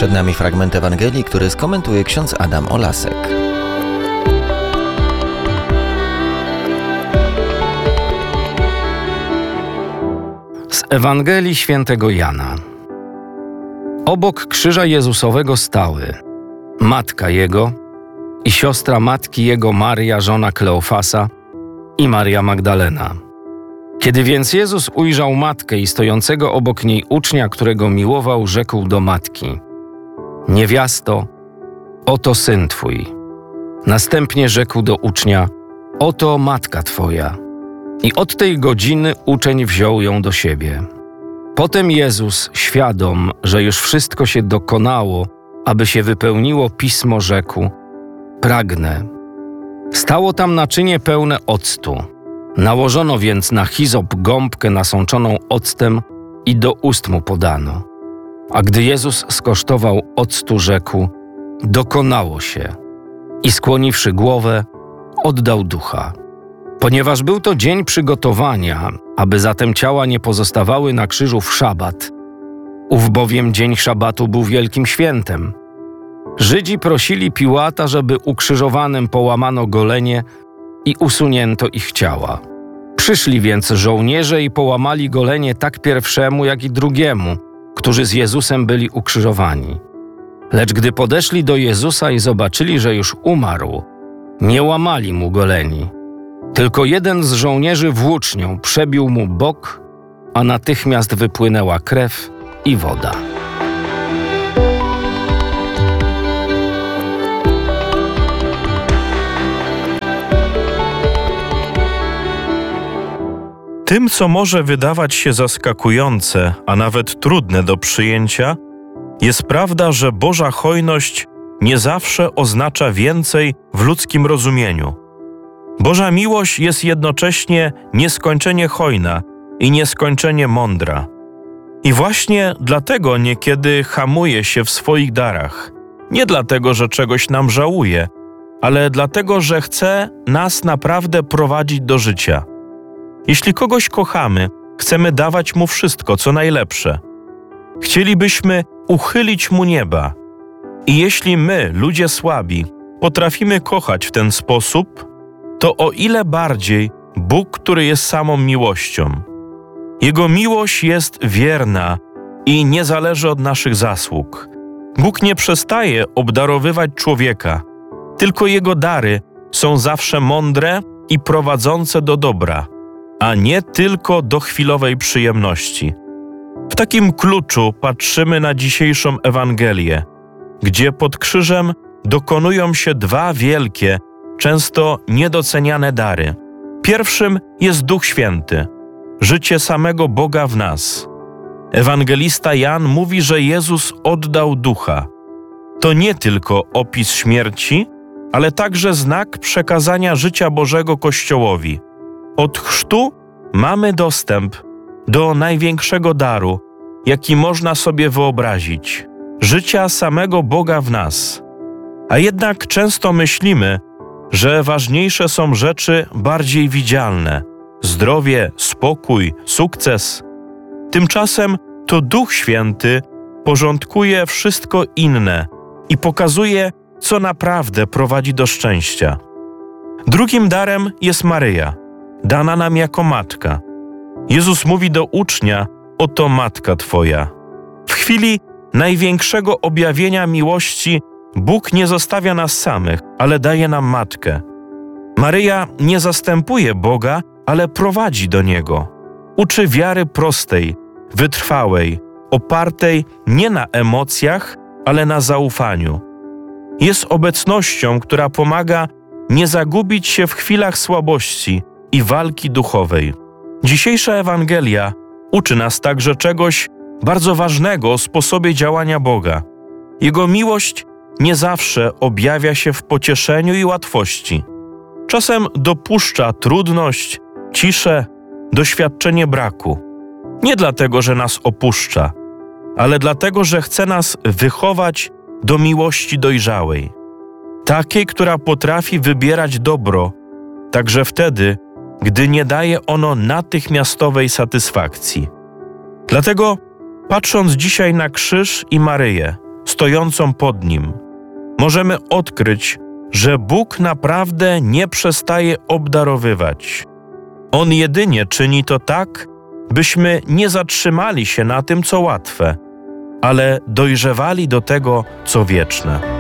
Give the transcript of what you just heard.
Przed nami fragment Ewangelii, który skomentuje ksiądz Adam Olasek. Z Ewangelii Świętego Jana. Obok krzyża Jezusowego stały matka Jego i siostra matki Jego Maria, żona Kleofasa, i Maria Magdalena. Kiedy więc Jezus ujrzał matkę i stojącego obok niej ucznia, którego miłował, rzekł do matki: Niewiasto, oto syn Twój. Następnie rzekł do ucznia: Oto matka Twoja. I od tej godziny uczeń wziął ją do siebie. Potem Jezus, świadom, że już wszystko się dokonało, aby się wypełniło pismo, rzekł: Pragnę. Stało tam naczynie pełne octu. Nałożono więc na hizop gąbkę nasączoną octem i do ust mu podano. A gdy Jezus skosztował octu, rzekł: Dokonało się. I skłoniwszy głowę, oddał ducha. Ponieważ był to dzień przygotowania, aby zatem ciała nie pozostawały na krzyżu w szabat, ów bowiem dzień szabatu był wielkim świętem, Żydzi prosili Piłata, żeby ukrzyżowanym połamano golenie i usunięto ich ciała. Przyszli więc żołnierze i połamali golenie tak pierwszemu, jak i drugiemu, którzy z Jezusem byli ukrzyżowani. Lecz gdy podeszli do Jezusa i zobaczyli, że już umarł, nie łamali mu goleni. Tylko jeden z żołnierzy włócznią przebił mu bok, a natychmiast wypłynęła krew i woda. Tym, co może wydawać się zaskakujące, a nawet trudne do przyjęcia, jest prawda, że Boża hojność nie zawsze oznacza więcej w ludzkim rozumieniu. Boża miłość jest jednocześnie nieskończenie hojna i nieskończenie mądra. I właśnie dlatego niekiedy hamuje się w swoich darach. Nie dlatego, że czegoś nam żałuje, ale dlatego, że chce nas naprawdę prowadzić do życia. Jeśli kogoś kochamy, chcemy dawać mu wszystko, co najlepsze. Chcielibyśmy uchylić mu nieba. I jeśli my, ludzie słabi, potrafimy kochać w ten sposób, to o ile bardziej Bóg, który jest samą miłością. Jego miłość jest wierna i nie zależy od naszych zasług. Bóg nie przestaje obdarowywać człowieka, tylko Jego dary są zawsze mądre i prowadzące do dobra, a nie tylko do chwilowej przyjemności. W takim kluczu patrzymy na dzisiejszą Ewangelię, gdzie pod krzyżem dokonują się dwa wielkie, często niedoceniane dary. Pierwszym jest Duch Święty, życie samego Boga w nas. Ewangelista Jan mówi, że Jezus oddał Ducha. To nie tylko opis śmierci, ale także znak przekazania życia Bożego Kościołowi. Od chrztu mamy dostęp do największego daru, jaki można sobie wyobrazić – życia samego Boga w nas. A jednak często myślimy, że ważniejsze są rzeczy bardziej widzialne – zdrowie, spokój, sukces. Tymczasem to Duch Święty porządkuje wszystko inne i pokazuje, co naprawdę prowadzi do szczęścia. Drugim darem jest Maryja, dana nam jako matka. Jezus mówi do ucznia: oto matka Twoja. W chwili największego objawienia miłości Bóg nie zostawia nas samych, ale daje nam matkę. Maryja nie zastępuje Boga, ale prowadzi do Niego. Uczy wiary prostej, wytrwałej, opartej nie na emocjach, ale na zaufaniu. Jest obecnością, która pomaga nie zagubić się w chwilach słabości i walki duchowej. Dzisiejsza Ewangelia uczy nas także czegoś bardzo ważnego o sposobie działania Boga. Jego miłość nie zawsze objawia się w pocieszeniu i łatwości. Czasem dopuszcza trudność, ciszę, doświadczenie braku. Nie dlatego, że nas opuszcza, ale dlatego, że chce nas wychować do miłości dojrzałej. Takiej, która potrafi wybierać dobro, także wtedy, gdy nie daje ono natychmiastowej satysfakcji. Dlatego, patrząc dzisiaj na krzyż i Maryję, stojącą pod Nim, możemy odkryć, że Bóg naprawdę nie przestaje obdarowywać. On jedynie czyni to tak, byśmy nie zatrzymali się na tym, co łatwe, ale dojrzewali do tego, co wieczne.